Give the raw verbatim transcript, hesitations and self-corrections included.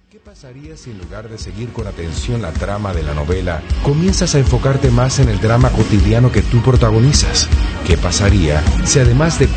¿Qué pasaría si en lugar de seguir con atención la trama de la novela, comienzas a enfocarte más en el drama cotidiano que tú protagonizas? ¿Qué pasaría si además de